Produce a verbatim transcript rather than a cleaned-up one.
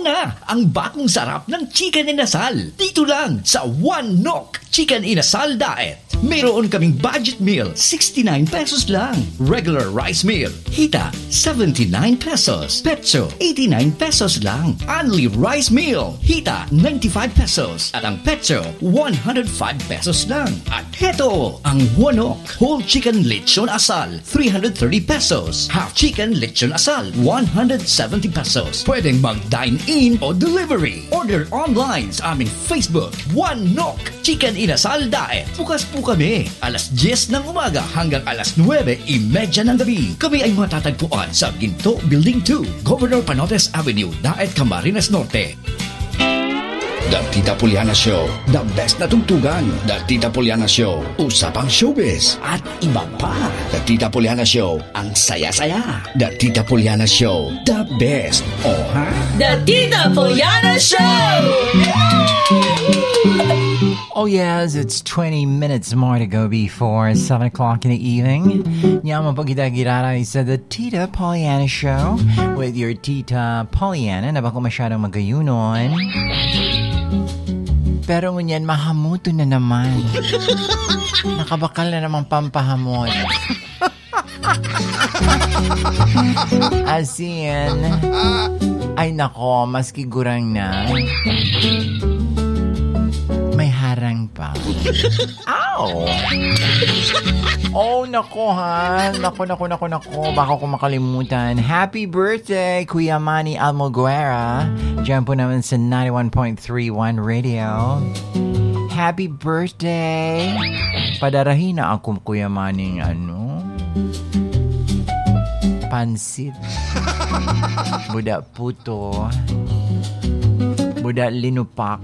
Tikman na ang bagong sarap ng chicken inasal. Dito lang sa One Nok Chicken Inasal Diet. Mayroon kaming budget meal, sixty-nine pesos lang. Regular rice meal, hita, seventy-nine pesos. Petso, eighty-nine pesos lang. Only rice meal, hita, ninety-five pesos. At ang petso, one hundred five pesos lang. At heto, ang One Nok Whole Chicken Lechon Asal, three hundred thirty pesos. Half Chicken Lechon Asal, one hundred seventy pesos. Pwedeng mag-dine-in o delivery. Order online sa aming Facebook, One Nok Chicken Inasal Diet. Bukas po kami, alas diyes ng umaga hanggang alas nuwebe imedya ng gabi. Kami ay matatagpuan sa Ginto Building two, Governor Panotes Avenue, Daet, Camarines Norte. The Tita Poliana Show, the best na tugtugan. The Tita Poliana Show, usapang showbiz at iba pa. The Tita Poliana Show, ang saya-saya. The Tita Poliana Show, the best. Oh, ha? The Tita Poliana Show! Oh yes, it's twenty minutes more to go before seven o'clock in the evening. Nyama pagkita-girara sa The Tita Poliana Show with your Tita Poliana na bako masyadong magayunon. Pero ngunyan, mahamuto na naman. Nakabakal na namang pampahamon. As in, ay nako, maski gurang na, may harang pa. Ow! Oh, nako ha. Nako, nako, nako, nako. Baka ko makalimutan. Happy birthday, Kuya Manny Almoguera. Diyan po naman sa ninety-one point three one Radio. Happy birthday. Padarahin na ako, Kuya Manny, ano? Pansit. Budak puto. Budak linupak.